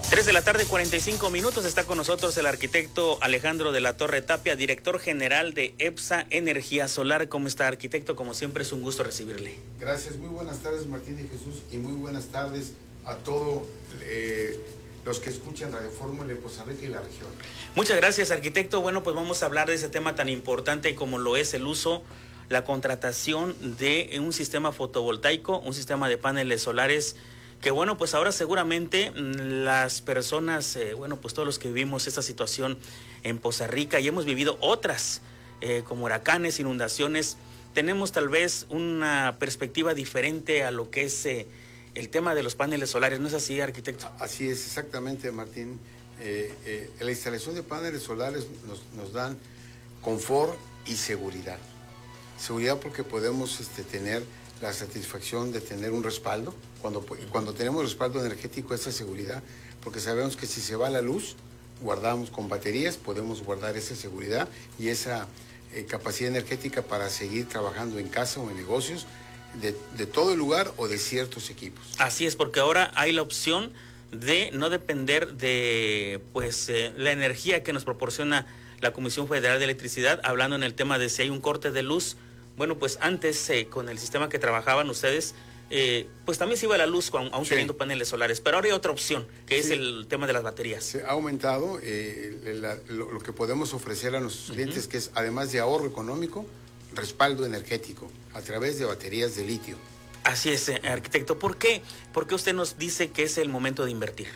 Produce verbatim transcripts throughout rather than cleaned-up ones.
tres de la tarde, cuarenta y cinco minutos. Está con nosotros el arquitecto Alejandro de la Torre Tapia, director general de EPSA Energía Solar. ¿Cómo está, arquitecto? Como siempre, es un gusto recibirle. Gracias. Muy buenas tardes, Martín de Jesús, y muy buenas tardes a todos eh, los que escuchan Radio Fórmula de Poza Rica y la región. Muchas gracias, arquitecto. Bueno, pues vamos a hablar de ese tema tan importante como lo es el uso, la contratación de un sistema fotovoltaico, un sistema de paneles solares, que bueno, pues ahora seguramente las personas, eh, bueno, pues todos los que vivimos esta situación en Poza Rica y hemos vivido otras, eh, como huracanes, inundaciones, tenemos tal vez una perspectiva diferente a lo que es eh, el tema de los paneles solares. ¿No es así, arquitecto? Así es, exactamente, Martín. Eh, eh, la instalación de paneles solares nos, nos dan confort y seguridad. Seguridad porque podemos este, tener la satisfacción de tener un respaldo. Cuando, cuando tenemos respaldo energético, esa seguridad, porque sabemos que si se va la luz, guardamos con baterías, podemos guardar esa seguridad y esa eh, capacidad energética para seguir trabajando en casa o en negocios de, de todo el lugar o de ciertos equipos. Así es, porque ahora hay la opción de no depender de pues eh, la energía que nos proporciona la Comisión Federal de Electricidad, hablando en el tema de si hay un corte de luz. Bueno, pues antes eh, con el sistema que trabajaban ustedes, eh, pues también se iba la luz aún, aún sí. teniendo paneles solares, pero ahora hay otra opción, que sí. es el tema de las baterías. Se ha aumentado eh, la, lo, lo que podemos ofrecer a nuestros uh-huh. clientes, que es además de ahorro económico, respaldo energético a través de baterías de litio. Así es, eh, arquitecto. ¿Por qué? ¿Por qué usted nos dice que es el momento de invertir?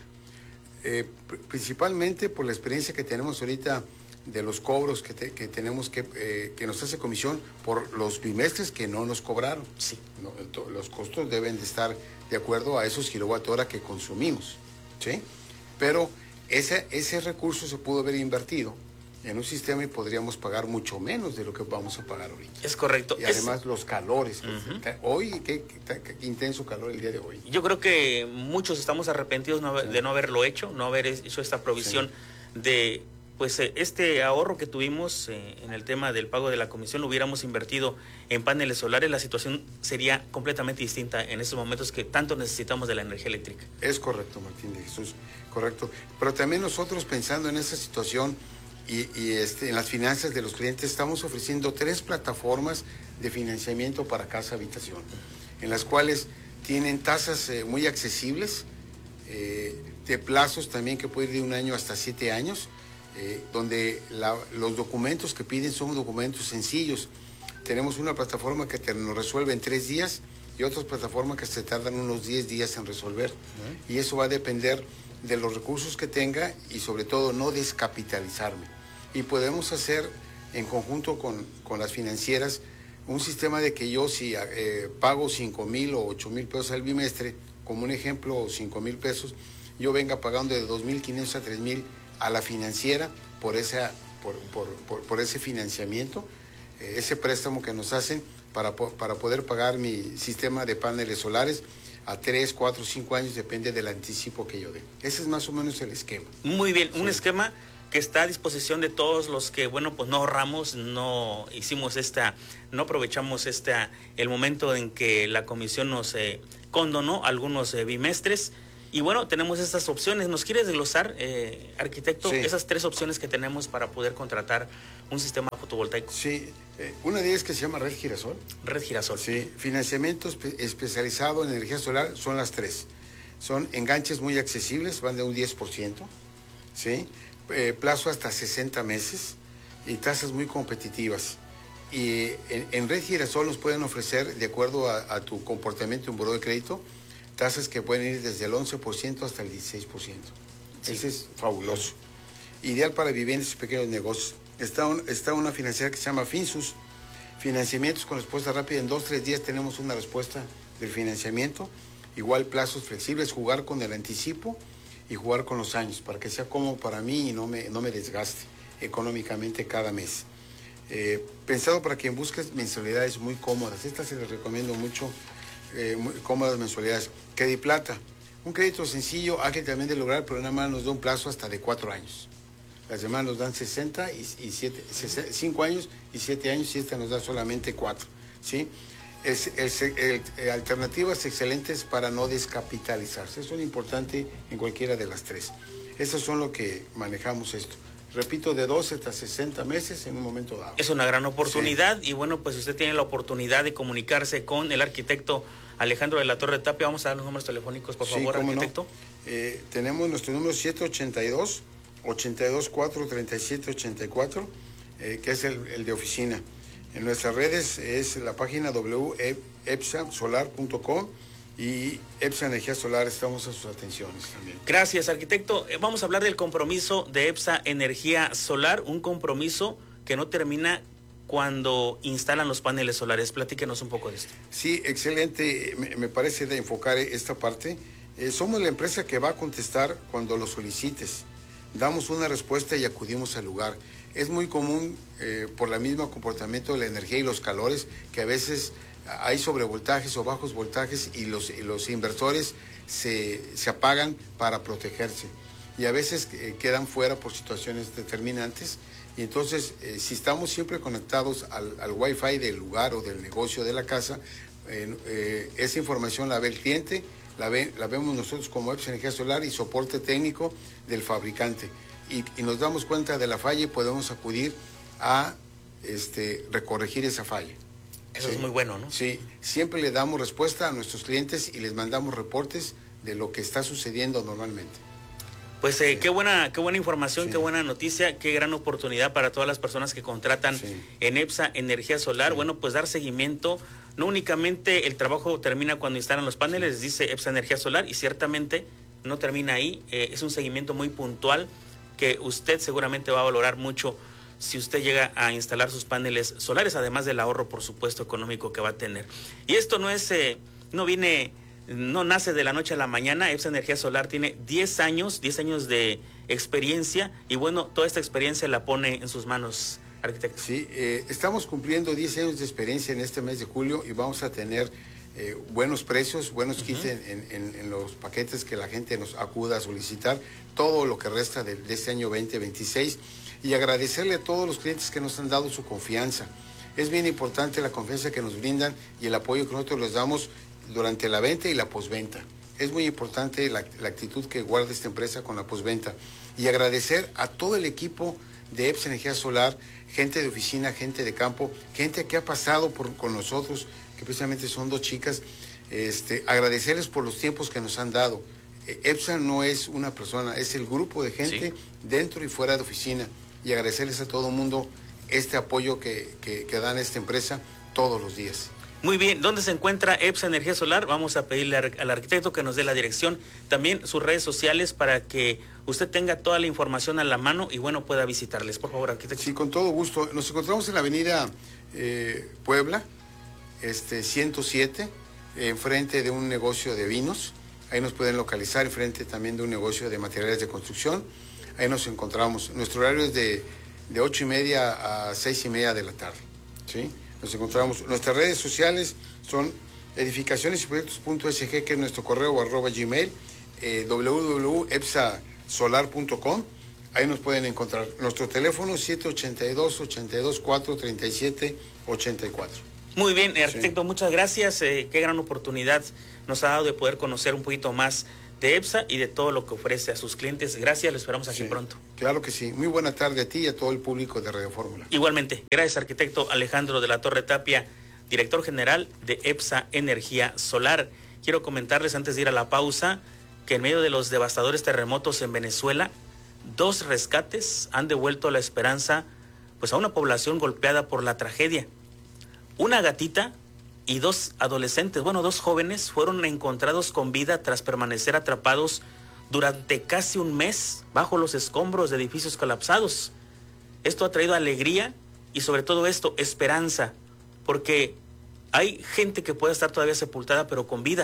Eh, principalmente por la experiencia que tenemos ahorita de los cobros que, te, que tenemos que, eh, que nos hace comisión por los bimestres que no nos cobraron. Sí. No, los costos deben de estar de acuerdo a esos kilowatt hora que consumimos, ¿sí? Pero ese, ese recurso se pudo haber invertido en un sistema y podríamos pagar mucho menos de lo que vamos a pagar ahorita. Es correcto. Y además es... los calores. Uh-huh. Hoy, qué, qué, qué intenso calor el día de hoy. Yo creo que muchos estamos arrepentidos no, sí. de no haberlo hecho, no haber hecho esta provisión sí. de... pues este ahorro que tuvimos eh, en el tema del pago de la comisión, lo hubiéramos invertido en paneles solares, la situación sería completamente distinta en estos momentos que tanto necesitamos de la energía eléctrica. Es correcto, Martín de Jesús, correcto. Pero también nosotros, pensando en esa situación y, y este, en las finanzas de los clientes, estamos ofreciendo tres plataformas de financiamiento para casa-habitación, en las cuales tienen tasas eh, muy accesibles, eh, de plazos también que puede ir de un año hasta siete años, Eh, donde la, los documentos que piden son documentos sencillos. Tenemos una plataforma que te, nos resuelve en tres días y otras plataformas que se tardan unos diez días en resolver. Uh-huh. Y eso va a depender de los recursos que tenga y sobre todo no descapitalizarme. Y podemos hacer en conjunto con, con las financieras un sistema de que yo si eh, pago cinco mil o ocho mil pesos al bimestre, como un ejemplo, cinco mil pesos, yo venga pagando de dos mil quinientos a tres mil a la financiera por, esa, por, por, por, por ese financiamiento, eh, ese préstamo que nos hacen para, para poder pagar mi sistema de paneles solares a tres, cuatro, cinco años, depende del anticipo que yo dé. Ese es más o menos el esquema. Muy bien, sí. Un esquema que está a disposición de todos los que, bueno, pues no ahorramos, no hicimos esta, no aprovechamos esta, el momento en que la comisión nos eh, condonó algunos eh, bimestres. Y bueno, tenemos estas opciones. ¿Nos quieres desglosar, eh, arquitecto, sí. esas tres opciones que tenemos para poder contratar un sistema fotovoltaico? Sí, eh, una de ellas que se llama Red Girasol. Red Girasol. Sí, financiamiento espe- especializado en energía solar son las tres. Son enganches muy accesibles, van de un diez por ciento, ¿sí? Eh, plazo hasta sesenta meses y tasas muy competitivas. Y en, en Red Girasol nos pueden ofrecer, de acuerdo a, a tu comportamiento en buró de crédito, tasas que pueden ir desde el once por ciento hasta el dieciséis por ciento. Sí. Ese es fabuloso. Ideal para viviendas y pequeños negocios. Está, un, está una financiera que se llama Finsus. Financiamientos con respuesta rápida. En dos, tres días tenemos una respuesta del financiamiento. Igual plazos flexibles, jugar con el anticipo y jugar con los años para que sea cómodo para mí y no me, no me desgaste económicamente cada mes. Eh, pensado para quien busque mensualidades muy cómodas. Estas se les recomiendo mucho. Eh, muy cómodas mensualidades. Crediplata, un crédito sencillo, ágil también de lograr, pero nada más nos da un plazo hasta de cuatro años. Las demás nos dan sesenta y siete, cinco años y siete años y esta nos da solamente cuatro, ¿sí? es, es, el, el, alternativas excelentes para no descapitalizarse. Eso es importante en cualquiera de las tres. Esos son lo que manejamos esto. Repito, de doce hasta sesenta meses en un momento dado. Es una gran oportunidad, sí. Y bueno, pues usted tiene la oportunidad de comunicarse con el arquitecto Alejandro de la Torre Tapia. Vamos a dar los números telefónicos, por sí, favor, cómo arquitecto. No. Eh, tenemos nuestro número siete ochenta y dos, ochenta y dos cuatro, treinta y siete ochenta y cuatro, eh, que es el, el de oficina. En nuestras redes es la página w punto epsa solar punto com y EPSA Energía Solar, estamos a sus atenciones también. Gracias, arquitecto. Vamos a hablar del compromiso de EPSA Energía Solar, un compromiso que no termina cuando instalan los paneles solares. Platíquenos un poco de esto. Sí, excelente. Me, me parece de enfocar esta parte. Eh, somos la empresa que va a contestar cuando lo solicites. Damos una respuesta y acudimos al lugar. Es muy común, eh, por el mismo comportamiento de la energía y los calores, que a veces hay sobrevoltajes o bajos voltajes y los, y los inversores se, se apagan para protegerse. Y a veces eh, quedan fuera por situaciones determinantes. Y entonces, eh, si estamos siempre conectados al, al Wi-Fi del lugar o del negocio de la casa, eh, eh, esa información la ve el cliente, la, ve, la vemos nosotros como EPSA Energía Solar y soporte técnico del fabricante. Y, y nos damos cuenta de la falla y podemos acudir a este, recorregir esa falla. Eso sí, es muy bueno, ¿no? Sí, siempre le damos respuesta a nuestros clientes y les mandamos reportes de lo que está sucediendo normalmente. Pues eh, sí. qué buena, qué buena información, sí. Qué buena noticia, qué gran oportunidad para todas las personas que contratan sí. en EPSA Energía Solar. Sí. Bueno, pues dar seguimiento. No únicamente el trabajo termina cuando instalan los paneles, sí. dice EPSA Energía Solar, y ciertamente no termina ahí. Eh, es un seguimiento muy puntual que usted seguramente va a valorar mucho si usted llega a instalar sus paneles solares, además del ahorro, por supuesto, económico que va a tener. Y esto no es, eh, no viene, no nace de la noche a la mañana. EPSA Energía Solar tiene diez años, diez años de experiencia, y bueno, toda esta experiencia la pone en sus manos, arquitecto. Sí, eh, estamos cumpliendo diez años de experiencia en este mes de julio y vamos a tener eh, buenos precios, buenos uh-huh. kits en, en, en los paquetes que la gente nos acuda a solicitar, todo lo que resta de, de este año veinte veintiséis. Y agradecerle a todos los clientes que nos han dado su confianza. Es bien importante la confianza que nos brindan y el apoyo que nosotros les damos durante la venta y la postventa. Es muy importante la, la actitud que guarda esta empresa con la postventa. Y agradecer a todo el equipo de EPSA Energía Solar, gente de oficina, gente de campo, gente que ha pasado por, con nosotros, que precisamente son dos chicas. Este, agradecerles por los tiempos que nos han dado. EPSA no es una persona, es el grupo de gente sí. dentro y fuera de oficina. Y agradecerles a todo el mundo este apoyo que, que, que dan a esta empresa todos los días. Muy bien, ¿dónde se encuentra EPSA Energía Solar? Vamos a pedirle al arquitecto que nos dé la dirección, también sus redes sociales para que usted tenga toda la información a la mano y bueno, pueda visitarles. Por favor, arquitecto. Sí, con todo gusto. Nos encontramos en la avenida eh, Puebla, este, ciento siete, enfrente de un negocio de vinos. Ahí nos pueden localizar, enfrente también de un negocio de materiales de construcción. Ahí nos encontramos. Nuestro horario es de, de ocho y media a seis y media de la tarde. ¿Sí? Nos encontramos. Nuestras redes sociales son edificaciones y proyectos punto s g, que es nuestro correo arroba gmail, eh, w w w punto epsa solar punto com. Ahí nos pueden encontrar. Nuestro teléfono siete ochenta y dos, ochenta y dos cuatro, treinta y siete ochenta y cuatro. Muy bien, arquitecto, sí. Muchas gracias. Eh, qué gran oportunidad nos ha dado de poder conocer un poquito más de EPSA y de todo lo que ofrece a sus clientes. Gracias, lo esperamos aquí sí, pronto. Claro que sí. Muy buena tarde a ti y a todo el público de Radio Fórmula. Igualmente. Gracias, arquitecto Alejandro de la Torre Tapia, director general de EPSA Energía Solar. Quiero comentarles antes de ir a la pausa que en medio de los devastadores terremotos en Venezuela, dos rescates han devuelto la esperanza pues a una población golpeada por la tragedia. Una gatita y dos adolescentes, bueno, dos jóvenes, fueron encontrados con vida tras permanecer atrapados durante casi un mes bajo los escombros de edificios colapsados. Esto ha traído alegría y sobre todo esto, esperanza, porque hay gente que puede estar todavía sepultada pero con vida.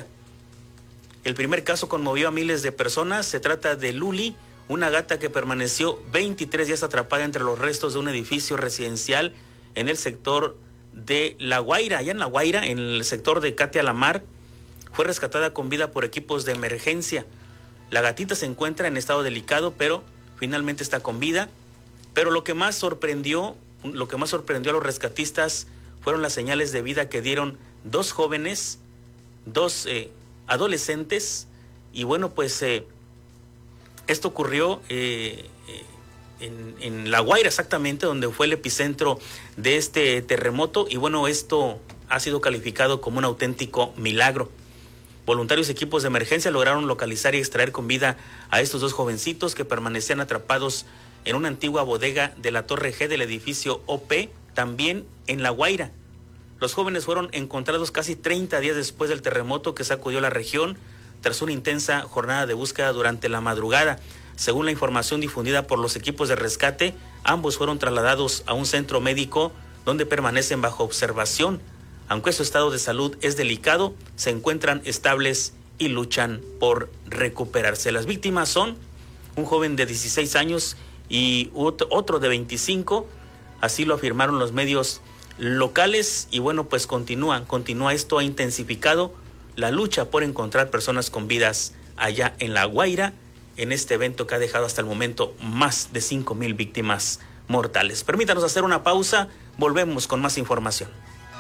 El primer caso conmovió a miles de personas. Se trata de Luli, una gata que permaneció veintitrés días atrapada entre los restos de un edificio residencial en el sector de La Guaira, allá en La Guaira, en el sector de Catia La Mar. Fue rescatada con vida por equipos de emergencia. La gatita se encuentra en estado delicado, pero finalmente está con vida. Pero lo que más sorprendió, lo que más sorprendió a los rescatistas fueron las señales de vida que dieron dos jóvenes, dos eh, adolescentes, y bueno, pues eh, esto ocurrió eh, en, en La Guaira, exactamente, donde fue el epicentro de este terremoto, y bueno, esto ha sido calificado como un auténtico milagro. Voluntarios y equipos de emergencia lograron localizar y extraer con vida a estos dos jovencitos que permanecían atrapados en una antigua bodega de la Torre G del edificio O P, también en La Guaira. Los jóvenes fueron encontrados casi treinta días después del terremoto que sacudió la región, tras una intensa jornada de búsqueda durante la madrugada. Según la información difundida por los equipos de rescate, ambos fueron trasladados a un centro médico donde permanecen bajo observación. Aunque su estado de salud es delicado, se encuentran estables y luchan por recuperarse. Las víctimas son un joven de dieciséis años y otro de veinticinco, así lo afirmaron los medios locales, y bueno, pues continúa, continúa esto, ha intensificado la lucha por encontrar personas con vidas allá en La Guaira, en este evento que ha dejado hasta el momento más de cinco mil víctimas mortales. Permítanos hacer una pausa, volvemos con más información.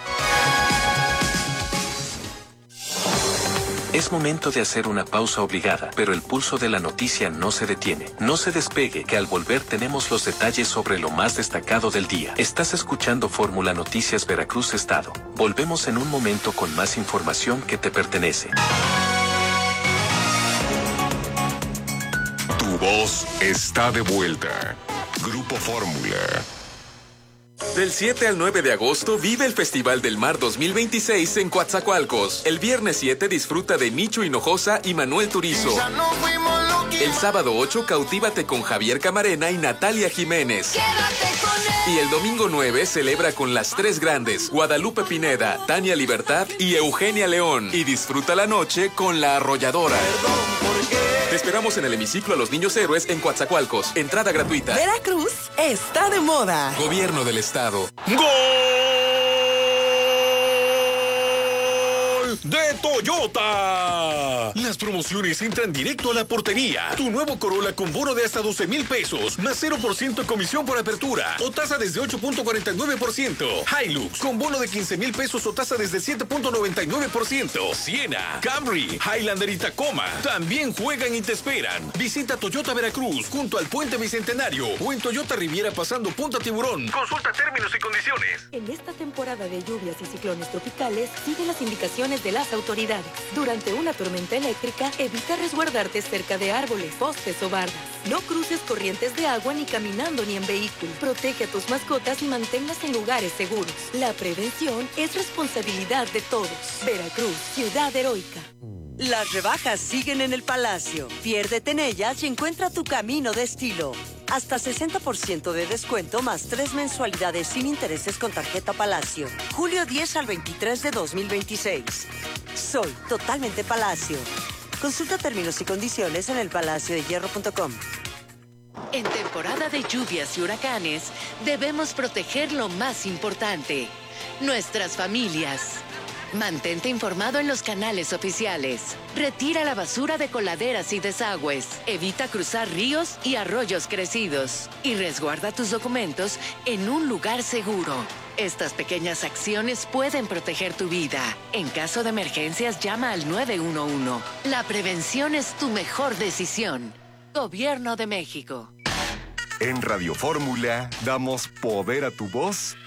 Es momento de hacer una pausa obligada, pero el pulso de la noticia no se detiene. No se despegue, que al volver tenemos los detalles sobre lo más destacado del día. Estás escuchando Fórmula Noticias Veracruz Estado. Volvemos en un momento con más información que te pertenece. Tu voz está de vuelta. Grupo Fórmula. Del siete al nueve de agosto vive el Festival del Mar dos mil veintiséis en Coatzacoalcos. El viernes siete disfruta de Micho Hinojosa y Manuel Turizo. El sábado ocho cautívate con Javier Camarena y Natalia Jiménez. Y el domingo nueve celebra con las tres grandes, Guadalupe Pineda, Tania Libertad y Eugenia León. Y disfruta la noche con La Arrolladora. Te esperamos en el hemiciclo a los Niños Héroes en Coatzacoalcos. Entrada gratuita. Veracruz está de moda. Gobierno del Estado. ¡Gol de Toyota! Las promociones entran directo a la portería. Tu nuevo Corolla con bono de hasta doce mil pesos, más cero por ciento comisión por apertura o tasa desde ocho punto cuarenta y nueve por ciento. Hilux con bono de quince mil pesos o tasa desde siete punto noventa y nueve por ciento. Siena, Camry, Highlander y Tacoma también juegan y te esperan. Visita Toyota Veracruz junto al Puente Bicentenario o en Toyota Riviera pasando Punta Tiburón. Consulta términos y condiciones. En esta temporada de lluvias y ciclones tropicales, sigue las indicaciones de las autoridades. Durante una tormenta eléctrica, evita resguardarte cerca de árboles, postes o bardas. No cruces corrientes de agua ni caminando ni en vehículo. Protege a tus mascotas y manténlas en lugares seguros. La prevención es responsabilidad de todos. Veracruz, ciudad heroica. Las rebajas siguen en el Palacio. Piérdete en ellas y encuentra tu camino de estilo. Hasta sesenta por ciento de descuento más tres mensualidades sin intereses con tarjeta Palacio. Julio diez al veintitrés de dos mil veintiséis. Soy totalmente Palacio. Consulta términos y condiciones en el palacio de hierro punto com. En temporada de lluvias y huracanes, debemos proteger lo más importante, nuestras familias. Mantente informado en los canales oficiales. Retira la basura de coladeras y desagües. Evita cruzar ríos y arroyos crecidos. Y resguarda tus documentos en un lugar seguro. Estas pequeñas acciones pueden proteger tu vida. En caso de emergencias, llama al nueve uno uno. La prevención es tu mejor decisión. Gobierno de México. En Radio Fórmula damos poder a tu voz